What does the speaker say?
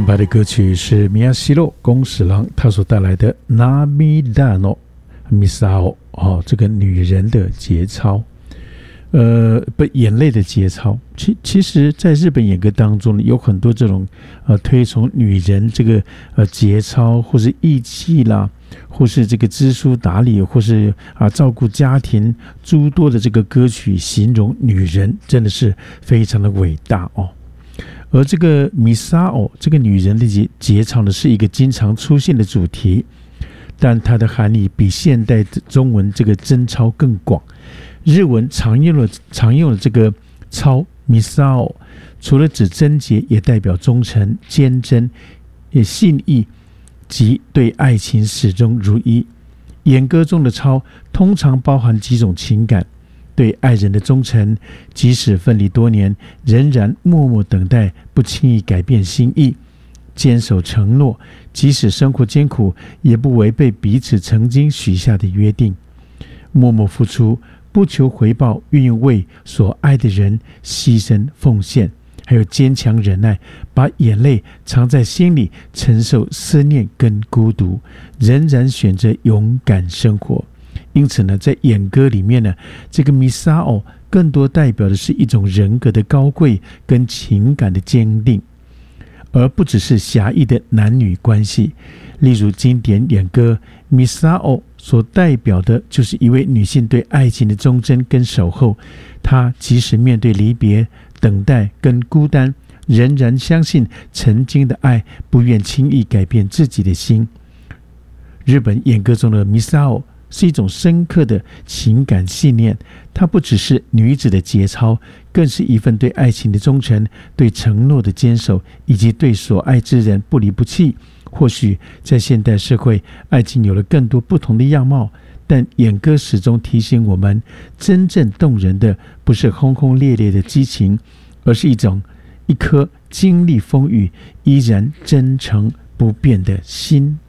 白的歌曲是米亚西洛宫史郎他所带来的《Namida Misao》这个女人的节操，眼泪的节操。其实在日本演歌当中有很多这种推崇女人这个节操或是义气啦，或是这个知书达理，或是照顾家庭诸多的这个歌曲，形容女人真的是非常的伟大哦。而这个 Misao 这个女人的节操呢，是一个经常出现的主题，但它的含义比现代中文这个贞操更广。日文常用的这个操 Misao， 除了指贞洁，也代表忠诚、坚贞、信义及对爱情始终如一。演歌中的操通常包含几种情感：对爱人的忠诚，即使分离多年，仍然默默等待，不轻易改变心意；坚守承诺，即使生活艰苦，也不违背彼此曾经许下的约定；默默付出，不求回报，愿意为所爱的人牺牲奉献；还有坚强忍耐，把眼泪藏在心里，承受思念跟孤独，仍然选择勇敢生活。因此呢，在演歌里面呢，这个 Misao 更多代表的是一种人格的高贵跟情感的坚定，而不只是狭义的男女关系。例如经典演歌 Misao 所代表的就是一位女性对爱情的忠贞跟守候，她即使面对离别、等待跟孤单，仍然相信曾经的爱，不愿轻易改变自己的心。日本演歌中的 Misao 是一种深刻的情感信念，它不只是女子的节操，更是一份对爱情的忠诚，对承诺的坚守，以及对所爱之人不离不弃。或许在现代社会，爱情有了更多不同的样貌，但演歌始终提醒我们，真正动人的不是轰轰烈烈的激情，而是一颗经历风雨依然真诚不变的心。